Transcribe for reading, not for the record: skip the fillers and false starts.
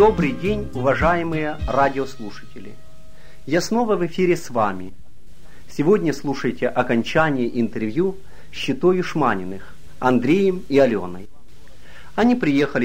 Добрый день, уважаемые радиослушатели! Я снова в эфире с вами. Сегодня слушайте окончание интервью с читой Шманиных, Андреем и Аленой. Они приехали